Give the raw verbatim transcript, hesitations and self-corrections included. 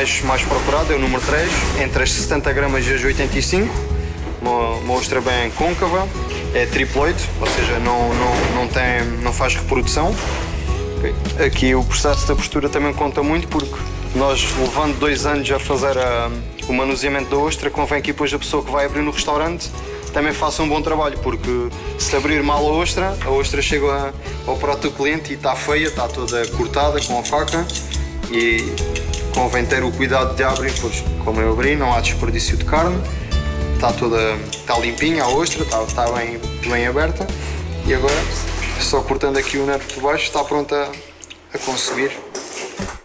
mais, mais procurado é o número três, entre as setenta gramas e as oitenta e cinco. Uma, uma ostra bem côncava, é triplo oito, ou seja, não, não, não, tem, não faz reprodução. Okay. Aqui o processo da postura também conta muito, porque nós, levando dois anos a fazer a, o manuseamento da ostra, convém que depois a pessoa que vai abrir no restaurante também faça um bom trabalho, porque se abrir mal a ostra, a ostra chega ao prato do cliente e está feia, está toda cortada com a faca, e convém ter o cuidado de abrir, pois como eu abri, não há desperdício de carne, está toda, está limpinha a ostra, está, está bem, bem aberta, e agora só cortando aqui o nervo por baixo está pronta a consumir.